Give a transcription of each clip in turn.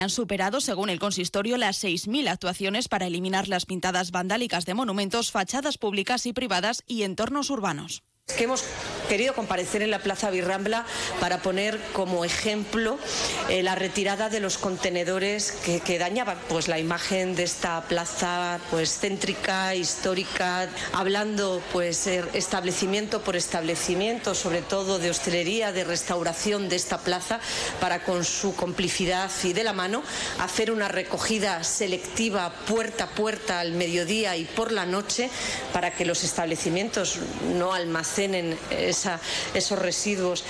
Han superado, según el consistorio, las 6.000 actuaciones para eliminar las pintadas vandálicas de monumentos, fachadas públicas y privadas y entornos urbanos. Que hemos querido comparecer en la Plaza Birrambla para poner como ejemplo la retirada de los contenedores que dañaban pues la imagen de esta plaza pues céntrica, histórica, hablando pues establecimiento por establecimiento, sobre todo de hostelería, de restauración de esta plaza, para con su complicidad y de la mano hacer una recogida selectiva puerta a puerta al mediodía y por la noche para que los establecimientos no almacenen esos residuos.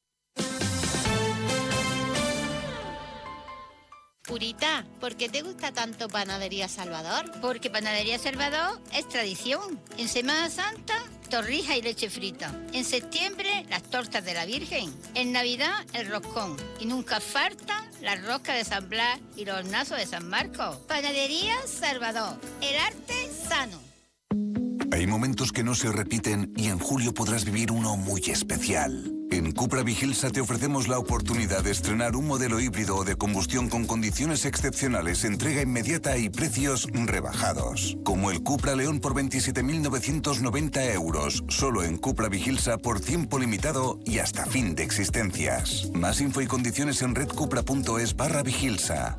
Purita, ¿por qué te gusta tanto Panadería Salvador? Porque Panadería Salvador es tradición. En Semana Santa, torrijas y leche frita. En septiembre, las tortas de la Virgen. En Navidad, el roscón. Y nunca falta la rosca de San Blas y los hornazos de San Marcos. Panadería Salvador, el arte sano. Hay momentos que no se repiten y en julio podrás vivir uno muy especial. En Cupra Vigilsa te ofrecemos la oportunidad de estrenar un modelo híbrido o de combustión con condiciones excepcionales, entrega inmediata y precios rebajados. Como el Cupra León por 27.990 euros, solo en Cupra Vigilsa por tiempo limitado y hasta fin de existencias. Más info y condiciones en redcupra.es/Vigilsa.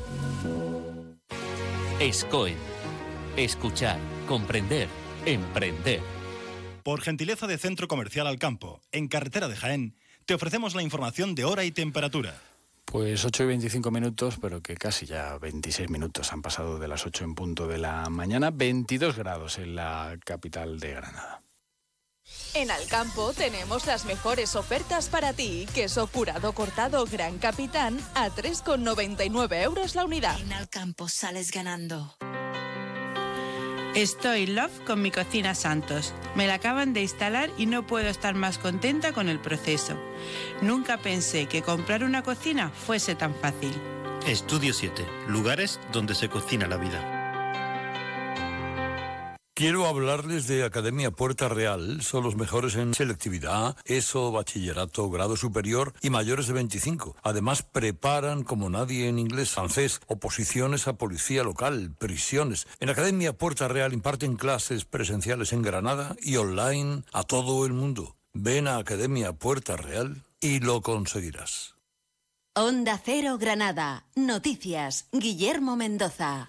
SCOEN. Escuchar, comprender, emprender. Por gentileza de Centro Comercial Alcampo, en carretera de Jaén, te ofrecemos la información de hora y temperatura. Pues 8:25, pero que casi ya 26 minutos han pasado de las 8 en punto de la mañana. 22 grados en la capital de Granada. En Alcampo tenemos las mejores ofertas para ti. Queso curado cortado Gran Capitán a 3,99 euros la unidad. En Alcampo sales ganando. Estoy in love con mi cocina Santos. Me la acaban de instalar y no puedo estar más contenta con el proceso. Nunca pensé que comprar una cocina fuese tan fácil. Estudio 7. Lugares donde se cocina la vida. Quiero hablarles de Academia Puerta Real. Son los mejores en selectividad, ESO, bachillerato, grado superior y mayores de 25. Además, preparan como nadie en inglés, francés, oposiciones a policía local, prisiones. En Academia Puerta Real imparten clases presenciales en Granada y online a todo el mundo. Ven a Academia Puerta Real y lo conseguirás. Onda Cero Granada. Noticias. Guillermo Mendoza.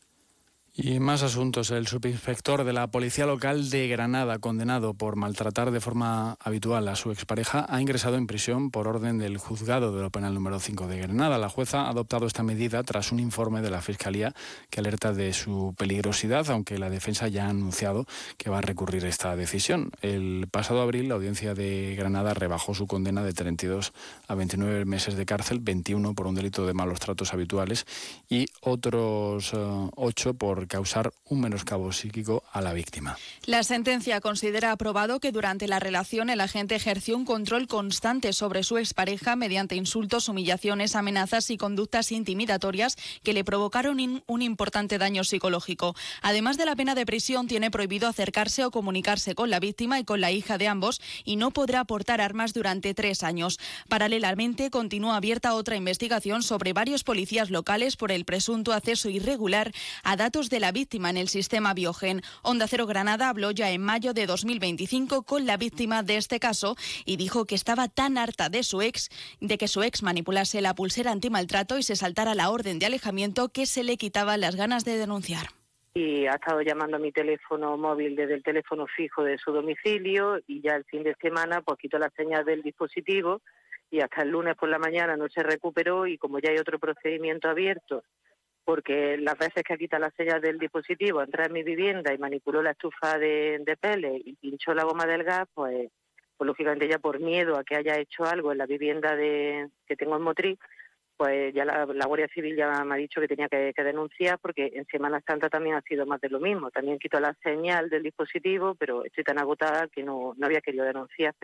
Y más asuntos. El subinspector de la Policía Local de Granada, condenado por maltratar de forma habitual a su expareja, ha ingresado en prisión por orden del juzgado de lo penal número 5 de Granada. La jueza ha adoptado esta medida tras un informe de la Fiscalía que alerta de su peligrosidad, aunque la defensa ya ha anunciado que va a recurrir esta decisión. El pasado abril, la Audiencia de Granada rebajó su condena de 32 a 29 meses de cárcel, 21 por un delito de malos tratos habituales y otros 8 por causar un menoscabo psíquico a la víctima. La sentencia considera aprobado que durante la relación el agente ejerció un control constante sobre su expareja mediante insultos, humillaciones, amenazas y conductas intimidatorias que le provocaron un importante daño psicológico. Además de la pena de prisión, tiene prohibido acercarse o comunicarse con la víctima y con la hija de ambos y no podrá portar armas durante 3 años. Paralelamente, continúa abierta otra investigación sobre varios policías locales por el presunto acceso irregular a datos de la víctima en el sistema Biogen. Onda Cero Granada habló ya en mayo de 2025 con la víctima de este caso y dijo que estaba tan harta de que su ex manipulase la pulsera antimaltrato y se saltara la orden de alejamiento que se le quitaban las ganas de denunciar. Y ha estado llamando a mi teléfono móvil desde el teléfono fijo de su domicilio y ya el fin de semana pues quitó la señal del dispositivo y hasta el lunes por la mañana no se recuperó y como ya hay otro procedimiento abierto, porque las veces que quita la señal del dispositivo, entra en mi vivienda y manipuló la estufa de pellets y pinchó la goma del gas, pues lógicamente ya por miedo a que haya hecho algo en la vivienda que tengo en Motril, pues ya la Guardia Civil ya me ha dicho que tenía que denunciar, porque en Semana Santa también ha sido más de lo mismo. También quitó la señal del dispositivo, pero estoy tan agotada que no había querido denunciar.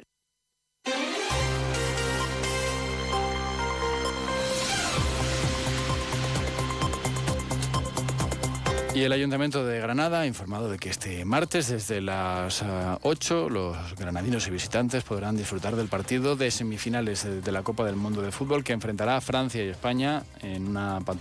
Y el Ayuntamiento de Granada ha informado de que este martes, desde las 8, los granadinos y visitantes podrán disfrutar del partido de semifinales de la Copa del Mundo de Fútbol que enfrentará a Francia y España en una